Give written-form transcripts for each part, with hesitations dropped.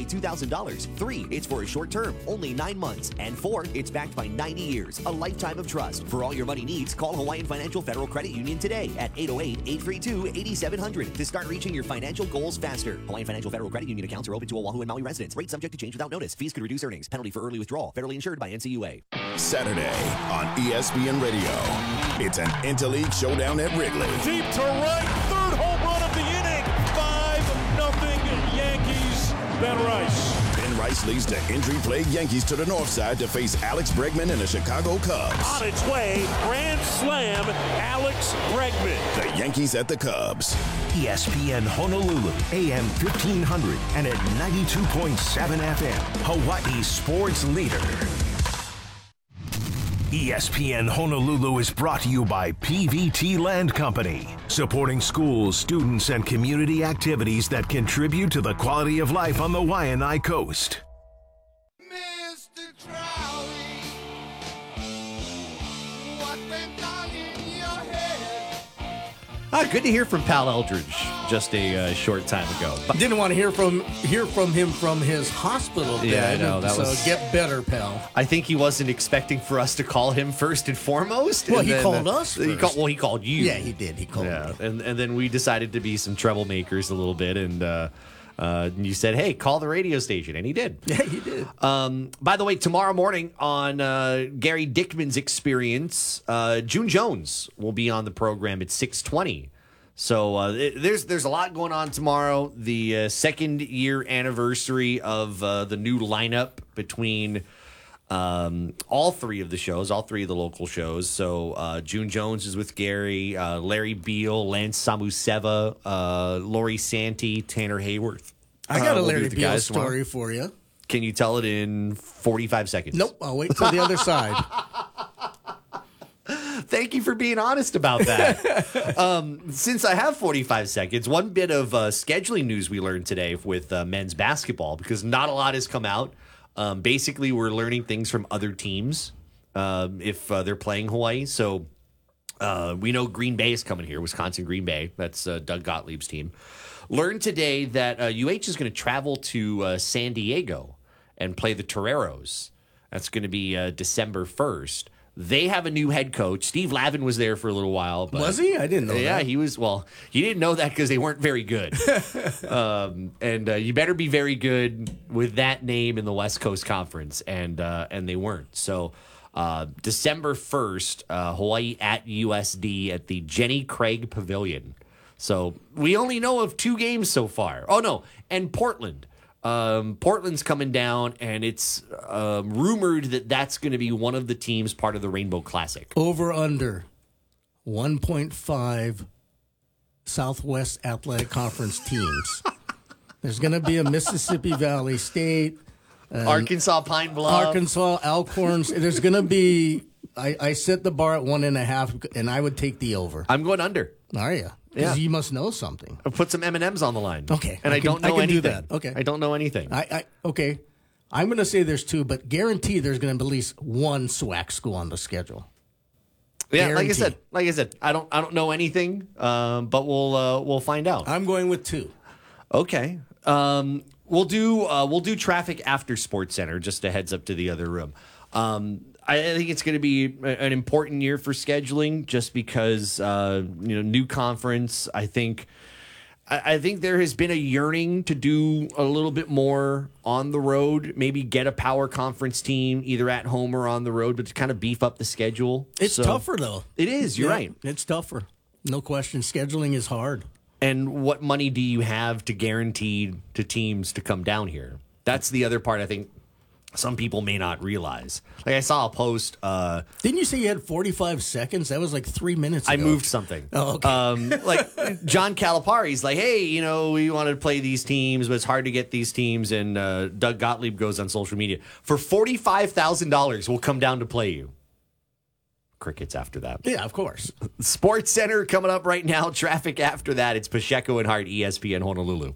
$2,000. 3, it's for a short term, only 9 months. And 4, it's backed by 90 years, a lifetime of trust. For all your money needs, call Hawaiian Financial Federal Credit Union today at 808-832-8700 to start reaching your financial goals faster. Hawaiian Financial Federal Credit Union accounts are open to Oahu and Maui residents. Rate subject to change without notice. Fees could reduce earnings. Penalty for early withdrawal. Federally insured by NCUA. Saturday on ESPN Radio. It's an Interleague showdown at Wrigley. Deep to right, third home run of the inning. 5-0 Yankees. Ben Rice. Ben Rice leads the injury-plagued Yankees to the north side to face Alex Bregman and the Chicago Cubs. On its way, grand slam, Alex Bregman. The Yankees at the Cubs. ESPN Honolulu, AM 1500 and at 92.7 FM, Hawaii's sports leader. ESPN Honolulu is brought to you by PVT Land Company, supporting schools, students, and community activities that contribute to the quality of life on the Waianae Coast. Mr. Crowley, what went on in your head? Good to hear from Pal Eldridge just a short time ago. But Didn't want to hear from him from his hospital bed. Yeah, I know. That so was... get better, pal. I think he wasn't expecting for us to call him first and foremost. Well, and he then, called us He first. he called you. Yeah, he did. He called me. And then we decided to be some troublemakers a little bit, and you said, hey, call the radio station, and he did. Yeah, he did. By the way, tomorrow morning on Gary Dickman's Experience, June Jones will be on the program at 6:20. So there's a lot going on tomorrow. The second year anniversary of the new lineup between all three of the shows, all three of the local shows. So June Jones is with Gary, Larry Beal, Lance Samuseva, Lori Santee, Tanner Hayworth. I got a will be Larry with the Beal guys tomorrow. story for you. Can you tell it in 45 seconds? Nope, I'll wait till the other side. Thank you for being honest about that. Since I have 45 seconds, one bit of scheduling news we learned today with men's basketball, because not a lot has come out. Basically, we're learning things from other teams if they're playing Hawaii. So we know Green Bay is coming here, Wisconsin Green Bay. That's Doug Gottlieb's team. Learned today that UH is going to travel to San Diego and play the Toreros. That's going to be December 1st. They have a new head coach. Steve Lavin was there for a little while. But, Was he? I didn't know that. Yeah, he was. Well, you didn't know that because they weren't very good. And you better be very good with that name in the West Coast Conference. And they weren't. So December 1st, Hawaii at USD at the Jenny Craig Pavilion. So we only know of 2 games so far. Oh, no. And Portland. Portland's coming down, and it's rumored that that's going to be one of the teams part of the Rainbow Classic. Over under 1.5 Southwest Athletic Conference teams. There's going to be a Mississippi Valley State, Arkansas Pine Bluff, Arkansas Alcorns. There's going to be. I set the bar at 1.5, and I would take the over. I'm going under. Are you? Yeah. You must know something. I'll put some M&Ms on the line. Okay. And I don't know can anything. do that. Okay. I don't know anything. Okay. I'm going to say there's 2, but guarantee there's going to be at least one SWAC school on the schedule. Yeah, Guarantee. like I said, I don't know anything, but we'll find out. I'm going with 2. Okay. We'll do traffic after Sports Center. Just a heads up to the other room. I think it's going to be an important year for scheduling, just because new conference. I think there has been a yearning to do a little bit more on the road. Maybe get a power conference team either at home or on the road, but to kind of beef up the schedule. It's tougher though. It is. You're right. It's tougher. No question. Scheduling is hard. And what money do you have to guarantee to teams to come down here? That's the other part I think some people may not realize. Like I saw a post. Didn't you say you had 45 seconds? That was like 3 minutes ago. I moved something. Oh, okay. Like John Calipari's like, hey, we wanted to play these teams, but it's hard to get these teams. And Doug Gottlieb goes on social media. For $45,000, we'll come down to play you. Crickets after that. Yeah, of course. Sports Center coming up right now. Traffic after that. It's Pacheco and Hart, ESPN Honolulu.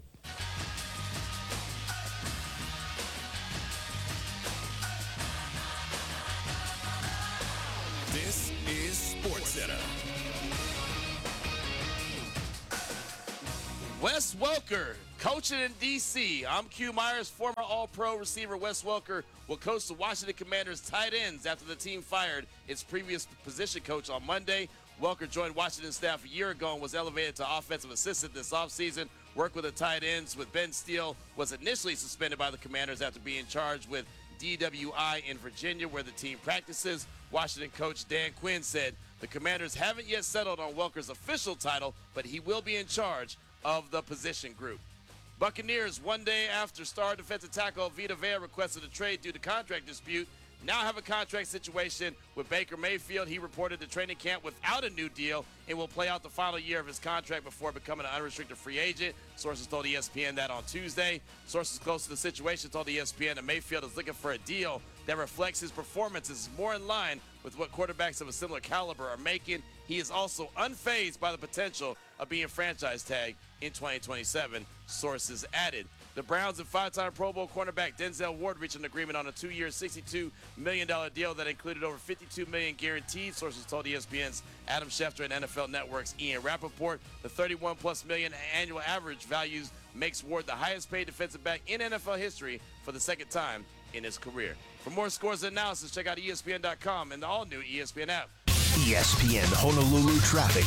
This is Sports Center. Wes Welker Coaching in D.C., I'm Q Myers. Former All-Pro receiver Wes Welker will coach the Washington Commanders tight ends after the team fired its previous position coach on Monday. Welker joined Washington staff a year ago and was elevated to offensive assistant this offseason. Worked with the tight ends with Ben Steele, was initially suspended by the Commanders after being charged with DWI in Virginia, where the team practices. Washington coach Dan Quinn said the Commanders haven't yet settled on Welker's official title, but he will be in charge of the position group. Buccaneers, one day after star defensive tackle Vita Vea requested a trade due to contract dispute, now have a contract situation with Baker Mayfield. He reported to training camp without a new deal and will play out the final year of his contract before becoming an unrestricted free agent. Sources told ESPN that on Tuesday. Sources close to the situation told ESPN that Mayfield is looking for a deal that reflects his performances more in line with what quarterbacks of a similar caliber are making. He is also unfazed by the potential of being franchise tagged in 2027, sources added. The Browns and five-time Pro Bowl cornerback Denzel Ward reached an agreement on a 2-year, $62 million deal that included over $52 million guaranteed, sources told ESPN's Adam Schefter and NFL Network's Ian Rappaport. The $31+ million annual average values makes Ward the highest-paid defensive back in NFL history for the second time in his career. For more scores and analysis, check out ESPN.com and the all-new ESPN app. ESPN Honolulu traffic.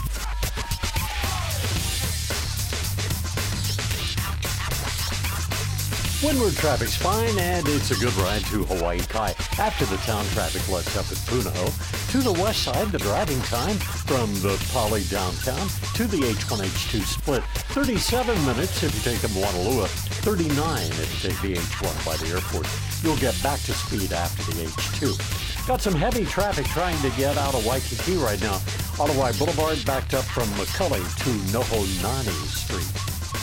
Windward traffic's fine, and it's a good ride to Hawaii Kai. After the town traffic lets up at Punahou. To the west side, the driving time from the Poly downtown to the H1-H2 split. 37 minutes if you take the Moanalua. 39 if you take the H1 by the airport. You'll get back to speed after the H2. Got some heavy traffic trying to get out of Waikiki right now. Ottawa Boulevard backed up from McCully to Nohonani Street.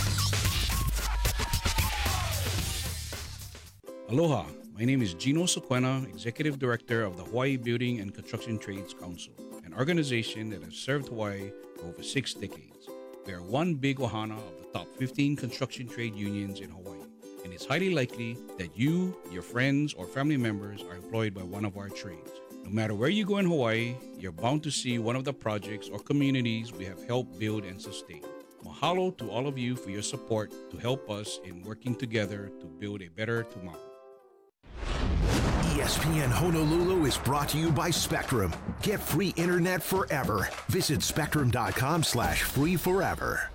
Aloha, my name is Gino Sequena, Executive Director of the Hawaii Building and Construction Trades Council, an organization that has served Hawaii for over 6 decades. We are one big ohana of the top 15 construction trade unions in Hawaii, and it's highly likely that you, your friends, or family members are employed by one of our trades. No matter where you go in Hawaii, you're bound to see one of the projects or communities we have helped build and sustain. Mahalo to all of you for your support to help us in working together to build a better tomorrow. ESPN Honolulu is brought to you by Spectrum. Get free internet forever. Visit spectrum.com/free forever.